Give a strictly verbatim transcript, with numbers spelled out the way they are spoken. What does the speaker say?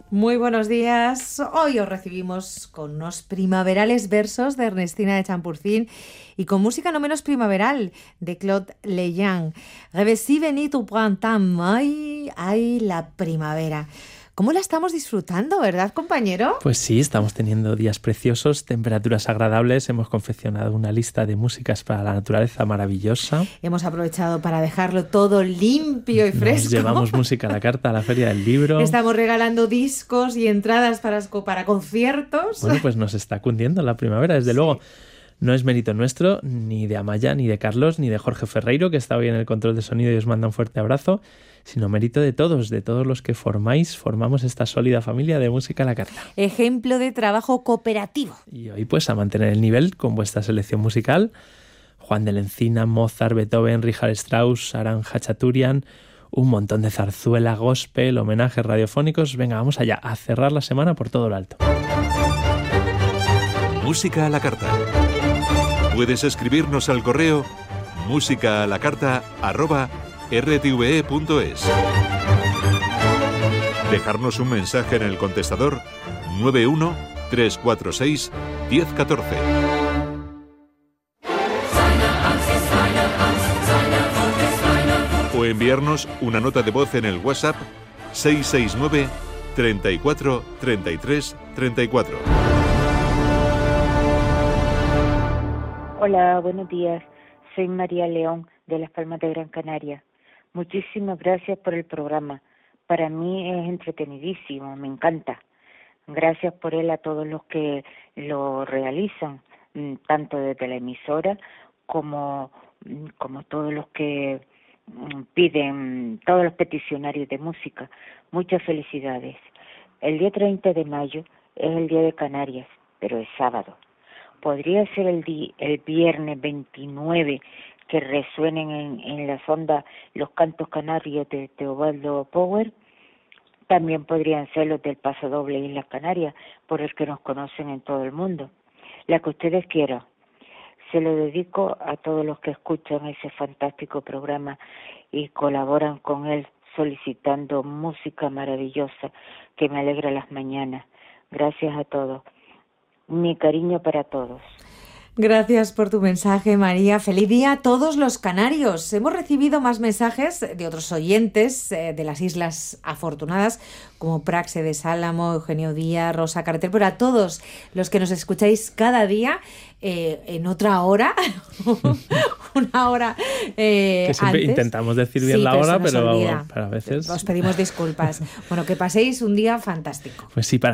Muy buenos días. Hoy os recibimos con unos primaverales versos de Ernestina de Champurcín y con música no menos primaveral de Claude Lejean. Revesi venit au printemps. Ay, ay, la primavera. ¿Cómo la estamos disfrutando, verdad, compañero? Pues sí, estamos teniendo días preciosos, temperaturas agradables. Hemos confeccionado una lista de músicas para la naturaleza maravillosa. Hemos aprovechado para dejarlo todo limpio y fresco. Nos llevamos música a la carta a la Feria del Libro. Estamos regalando discos y entradas para, para conciertos. Bueno, pues nos está cundiendo la primavera, desde sí. luego. No es mérito nuestro, ni de Amaya, ni de Carlos, ni de Jorge Ferreiro, que está hoy en el control de sonido y os manda un fuerte abrazo, sino mérito de todos, de todos los que formáis, formamos esta sólida familia de música a la carta. Ejemplo de trabajo cooperativo. Y hoy pues a mantener el nivel con vuestra selección musical. Juan de la Encina, Mozart, Beethoven, Richard Strauss, Aran Hachaturian, un montón de zarzuela, gospel, homenajes radiofónicos. Venga, vamos allá, a cerrar la semana por todo lo alto. Música a la carta. Puedes escribirnos al correo música a la carta arroba r t v e punto es. Dejarnos un mensaje en el contestador nueve uno tres cuatro seis uno cero uno cuatro. O enviarnos una nota de voz en el WhatsApp seis seis nueve, treinta y cuatro, treinta y tres, treinta y cuatro. Hola, buenos días. Soy María León de Las Palmas de Gran Canaria. Muchísimas gracias por el programa. Para mí es entretenidísimo, me encanta. Gracias por él a todos los que lo realizan, tanto desde la emisora como, como todos los que piden, todos los peticionarios de música. Muchas felicidades. El día treinta de mayo es el Día de Canarias, pero es sábado. Podría ser el, di- el viernes veintinueve que resuenen en, en las ondas los cantos canarios de Teobaldo Power. También podrían ser los del Paso Doble Islas Canarias, por el que nos conocen en todo el mundo. La que ustedes quieran. Se lo dedico a todos los que escuchan ese fantástico programa y colaboran con él solicitando música maravillosa que me alegra las mañanas. Gracias a todos. Mi cariño para todos. Gracias por tu mensaje, María. Feliz día a todos los canarios. Hemos recibido más mensajes de otros oyentes eh, de las Islas Afortunadas, como Praxe de Sálamo, Eugenio Díaz, Rosa Carreter, pero a todos los que nos escucháis cada día eh, en otra hora, una hora eh, que siempre antes. Intentamos decir bien sí, la hora, pero, pero a veces... Os pedimos disculpas. Bueno, que paséis un día fantástico. Pues sí, para